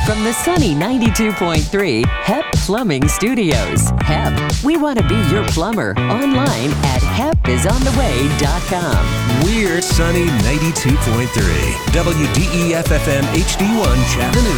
from the sunny 92.3 HEP Plumbing Studios. HEP, we want to be your plumber. Online at hepisontheway.com. We're sunny 92.3 WDEF FM HD1 Chattanooga.